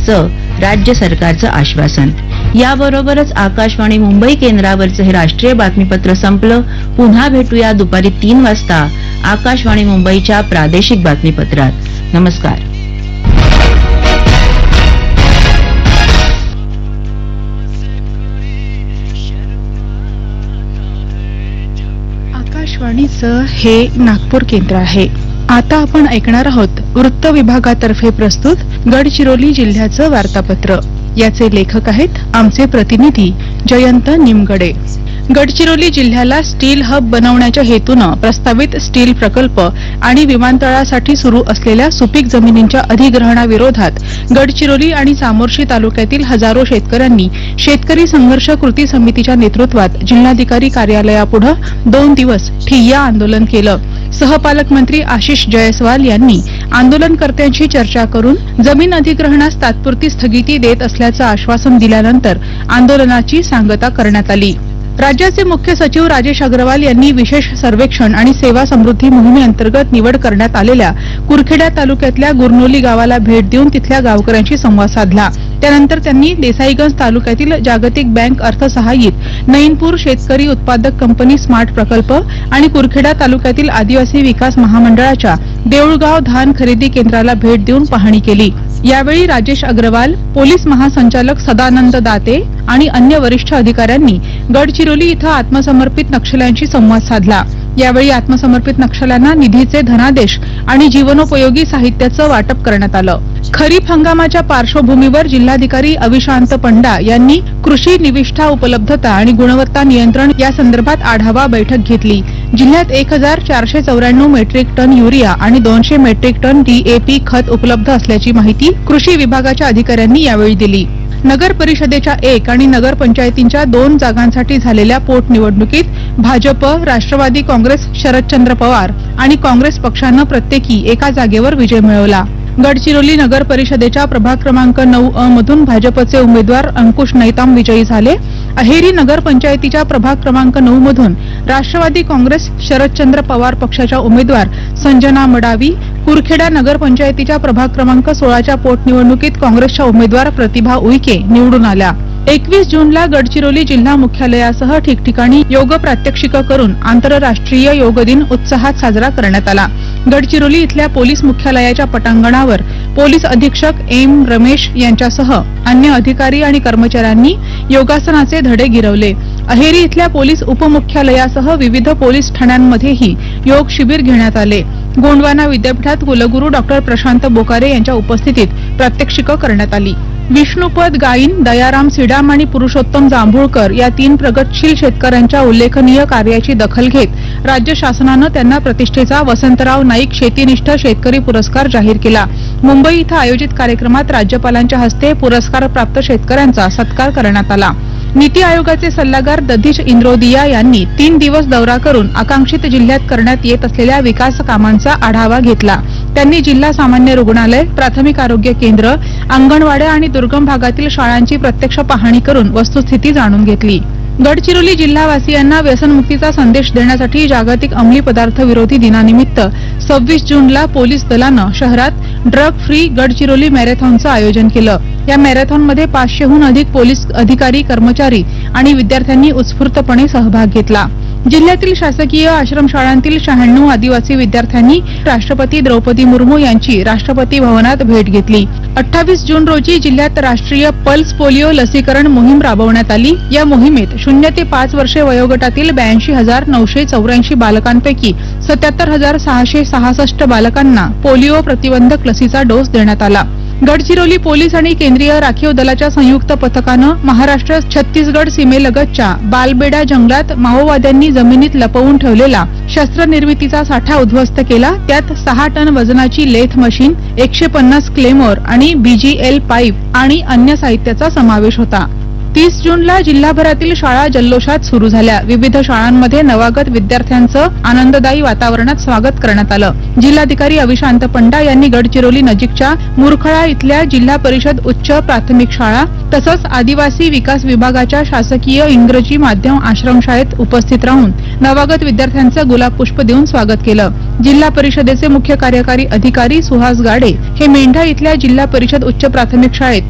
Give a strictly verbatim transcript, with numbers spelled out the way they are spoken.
असल्याचं राज्य सरकारचं आश्वासन. याबरोबरच आकाशवाणी मुंबई केंद्रावरचं हे राष्ट्रीय बातमीपत्र संपलं. पुन्हा भेटूया दुपारी तीन वाजता आकाशवाणी मुंबईच्या प्रादेशिक बातमीपत्रात. नमस्कार. आकाशवाणीचं हे नागपूर केंद्र आहे. आता आपण ऐकणार आहोत वृत्त विभागातर्फे प्रस्तुत गडचिरोली जिल्ह्याचं वार्तापत्र. याचे लेखक आहेत आमचे प्रतिनिधी जयंत निमगडे. गडचिरोली जिल्ह्याला स्टील हब बनवण्याच्या हेतूनं प्रस्तावित स्टील प्रकल्प आणि विमानतळासाठी सुरू असलेल्या सुपीक जमिनींच्या अधिग्रहणाविरोधात गडचिरोली आणि चामोर्शी तालुक्यातील हजारो शेतकऱ्यांनी शेतकरी संघर्ष कृती समितीच्या नेतृत्वात जिल्हाधिकारी कार्यालयापुढे दोन दिवस ठिय्या आंदोलन केलं. सहपालकमंत्री आशिष जयस्वाल यांनी आंदोलनकर्त्यांशी चर्चा करून जमीन अधिग्रहणास तात्पुरती स्थगिती देत असल्याचं आश्वासन दिल्यानंतर आंदोलनाची सांगता करण्यात आली. राज्याचे मुख्य सचिव राजेश अग्रवाल यांनी विशेष सर्वेक्षण आणि सेवा समृद्धी मोहिमेअंतर्गत निवड करण्यात आलेल्या कुरखेडा तालुक्यातल्या गुरनोली गावाला भेट देऊन तिथल्या गावकऱ्यांशी संवाद साधला. त्यानंतर त्यांनी देसाईगंज तालुक्यातील जागतिक बँक अर्थसहाय्यित नईनपूर शेतकरी उत्पादक कंपनी स्मार्ट प्रकल्प आणि कुरखेडा तालुक्यातील आदिवासी विकास महामंडळाच्या देऊळगाव धान खरेदी केंद्राला भेट देऊन पाहणी केली. यावेळी राजेश अग्रवाल, पोलीस महासंचालक सदानंद दाते आणि अन्य वरिष्ठ अधिकाऱ्यांनी गडचिरोली इथं आत्मसमर्पित नक्षल्यांशी संवाद साधला. यावेळी आत्मसमर्पित नक्षल्यांना निधीचे धनादेश आणि जीवनोपयोगी साहित्याचं वाटप करण्यात आलं. खरीप हंगामाच्या पार्श्वभूमीवर जिल्हाधिकारी अविशांत पंडा यांनी कृषी निविष्ठा उपलब्धता आणि गुणवत्ता नियंत्रण या संदर्भात आढावा बैठक घेतली. जिल्ह्यात एक हजार चारशे चौऱ्याण्णव मेट्रिक टन युरिया आणि दोनशे मेट्रिक टन डीएपी खत उपलब्ध असल्याची माहिती कृषी विभागाच्या अधिकाऱ्यांनी यावेळी दिली. नगर परिषदेच्या एक आणि नगर पंचायतींच्या दोन जागांसाठी झालेल्या पोटनिवडणुकीत भाजप, राष्ट्रवादी काँग्रेस, शरदचंद्र पवार आणि काँग्रेस पक्षानं प्रत्येकी एका जागेवर विजय मिळवला. गडचिरोली नगर परिषदेच्या प्रभाग क्रमांक नऊ अ मधून भाजपचे उमेदवार अंकुश नैताम विजयी झाले. अहेरी नगर पंचायतीच्या प्रभाग क्रमांक नऊ मधून राष्ट्रवादी काँग्रेस शरदचंद्र पवार पक्षाच्या उमेदवार संजना मडावी, कुरखेडा नगर पंचायतीच्या प्रभाग क्रमांक सोळाच्या पोटनिवडणुकीत काँग्रेसच्या उमेदवार प्रतिभा उईके निवडून आल्या. एकवीस जूनला गडचिरोली जिल्हा मुख्यालयासह ठिकठिकाणी योग प्रात्यक्षिकं करून आंतरराष्ट्रीय योग दिन उत्साहात साजरा करण्यात आला. गडचिरोली इथल्या पोलीस मुख्यालयाच्या पटांगणावर पोलीस अधीक्षक एम रमेश यांच्यासह अन्य अधिकारी आणि कर्मचाऱ्यांनी योगासनाचे धडे गिरवले. अहेरी इथल्या पोलीस उपमुख्यालयासह विविध पोलीस ठाण्यांमध्येही योग शिबिर घेण्यात आले. गोंडवाना विद्यापीठात कुलगुरू डॉक्टर प्रशांत बोकारे यांच्या उपस्थितीत प्रात्यक्षिकं करण्यात आली. विष्णुपद गाईन, दयाराम सिडाम आणि पुरुषोत्तम जांभूळकर या तीन प्रगतशील शेतकऱ्यांच्या उल्लेखनीय कार्याची दखल घेत राज्य शासनानं त्यांना प्रतिष्ठेचा वसंतराव नाईक शेतीनिष्ठ शेतकरी पुरस्कार जाहीर केला. मुंबई इथं आयोजित कार्यक्रमात राज्यपालांच्या हस्ते पुरस्कार प्राप्त शेतकऱ्यांचा सत्कार करण्यात आला. नीती आयोगाचे सल्लागार दधीच इंद्रोदिया यांनी तीन दिवस दौरा करून आकांक्षित जिल्ह्यात करण्यात येत असलेल्या विकास कामांचा आढावा घेतला. त्यांनी जिल्हा सामान्य रुग्णालय, प्राथमिक आरोग्य केंद्र, अंगणवाड्या आणि दुर्गम भागातील शाळांची प्रत्यक्ष पाहणी करून वस्तुस्थिती जाणून घेतली. गडचिरोली जिल्हावासियांना व्यसनमुक्तीचा संदेश देण्यासाठी जागतिक अंमली पदार्थ विरोधी दिनानिमित्त सव्वीस जूनला पोलीस दलानं शहरात ड्रग फ्री गडचिरोली मॅरेथॉनचं आयोजन केलं. या मॅरेथॉनमध्ये पाचशेहून अधिक पोलीस अधिकारी, कर्मचारी आणि विद्यार्थ्यांनी उत्स्फूर्तपणे सहभाग घेतला. जिल्ह्यातील शासकीय आश्रमशाळांतील शहाण्णव आदिवासी विद्यार्थ्यांनी राष्ट्रपती द्रौपदी मुर्मू यांची राष्ट्रपती भवनात भेट घेतली. अठ्ठावीस जून रोजी जिल्ह्यात राष्ट्रीय पल्स पोलिओ लसीकरण मोहीम राबवण्यात आली. या मोहिमेत शून्य ते पाच वर्षे वयोगटातील ब्याऐंशी हजार नऊशे चौऱ्याऐंशी बालकांपैकी सत्याहत्तर हजार सहाशे सहासष्ट बालकांना पोलिओ प्रतिबंधक लसीचा डोस देण्यात आला. गडचिरोली पोलीस आणि केंद्रीय राखीव दलाच्या संयुक्त पथकानं महाराष्ट्र छत्तीसगड सीमेलगतच्या बालबेडा जंगलात माओवाद्यांनी जमिनीत लपवून ठेवलेला शस्त्रनिर्मितीचा साठा उद्ध्वस्त केला. त्यात सहा टन वजनाची लेथ मशीन, एकशे पन्नास क्लेमोर आणि बीजीएल पाईप आणि अन्य साहित्याचा समावेश होता. तीस जूनला जिल्हाभरातील शाळा जल्लोषात सुरू झाल्या. विविध शाळांमध्ये नवागत विद्यार्थ्यांचं आनंददायी वातावरणात स्वागत करण्यात आलं. जिल्हाधिकारी अविशांत पंडा यांनी गडचिरोली नजीकच्या मुरखळा इथल्या जिल्हा परिषद उच्च प्राथमिक शाळा तसंच आदिवासी विकास विभागाच्या शासकीय इंग्रजी माध्यम आश्रमशाळेत उपस्थित राहून नवागत विद्यार्थ्यांचं गुलाब पुष्प देऊन स्वागत केलं. जिल्हा परिषदेचे मुख्य कार्यकारी अधिकारी सुहास गाडे हे मेंढा इथल्या जिल्हा परिषद उच्च प्राथमिक शाळेत